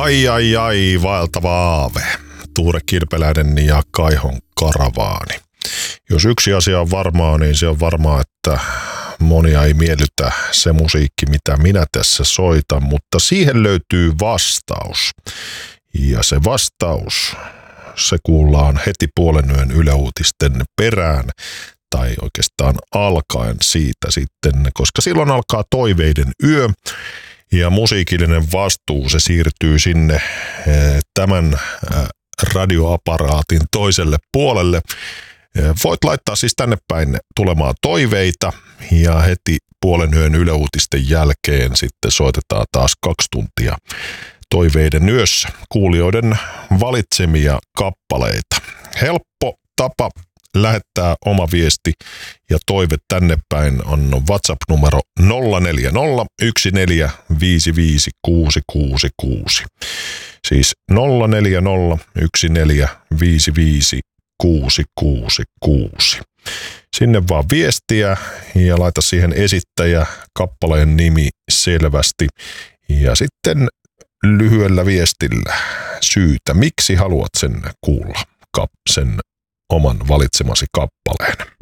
Ai, vaeltava aave. Tuure Kilpeläinen ja Kaihon karavaani. Jos yksi asia on varmaa, niin se on varmaa, että monia ei miellytä se musiikki, mitä minä tässä soitan, mutta siihen löytyy vastaus. Ja se vastaus, se kuullaan heti puolen yön Yle Uutisten perään, tai oikeastaan alkaen siitä sitten, koska silloin alkaa toiveiden yö, ja musiikillinen vastuu, se siirtyy sinne tämän radioaparaatin toiselle puolelle. Voit laittaa siis tänne päin tulemaan toiveita, ja heti puolen yön Yle Uutisten jälkeen sitten soitetaan taas 2 tuntia toiveiden yössä kuulijoiden valitsemia kappaleita. Helppo tapa lähettää oma viesti ja toive tänne päin on WhatsApp-numero 0401455666. Siis 0401455666. Sinne vaan viestiä ja laita siihen esittäjä, kappaleen nimi selvästi ja sitten lyhyellä viestillä syytä, miksi haluat sen kuulla, sen oman valitsemasi kappaleen.